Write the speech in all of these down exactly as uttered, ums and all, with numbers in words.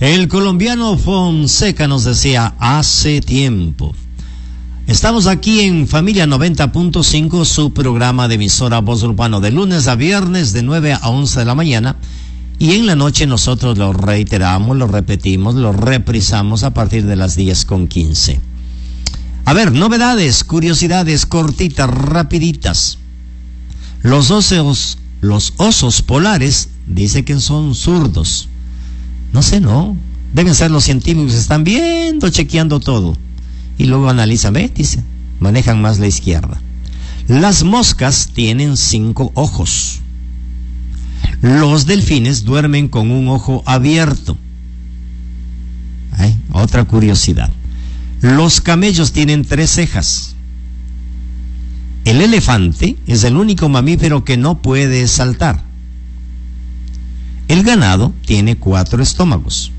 El colombiano Fonseca nos decía hace tiempo. Estamos aquí en Familia noventa punto cinco, su programa de emisora Voz Urbano, de lunes a viernes de nueve a once de la mañana. Y en la noche nosotros lo reiteramos, lo repetimos, lo reprisamos a partir de las diez con quince. A ver, novedades, curiosidades cortitas, rapiditas. Los osos, los osos polares dice que son zurdos. No sé, no. Deben ser los científicos que están viendo, chequeando todo. Y luego analizan, ve, dice, manejan más la izquierda. Las moscas tienen cinco ojos. Los delfines duermen con un ojo abierto. Ay, otra curiosidad. Los camellos tienen tres cejas. El elefante es el único mamífero que no puede saltar. El ganado tiene cuatro estómagos.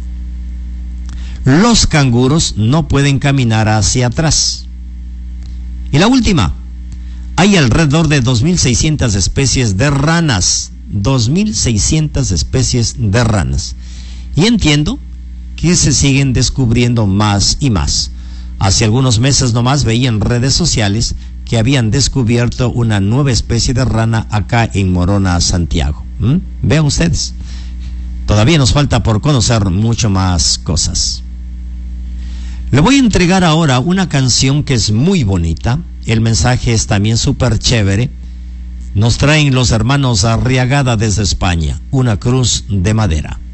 Los canguros no pueden caminar hacia atrás. Y la última, hay alrededor de dos mil seiscientas especies de ranas. dos mil seiscientas especies de ranas. Y entiendo que se siguen descubriendo más y más. Hace algunos meses nomás veía en redes sociales que habían descubierto una nueva especie de rana acá en Morona, Santiago. ¿Mm? Vean ustedes. Todavía nos falta por conocer mucho más cosas. Le voy a entregar ahora una canción que es muy bonita. El mensaje es también súper chévere. Nos traen los hermanos Arriagada desde España, Una cruz de madera.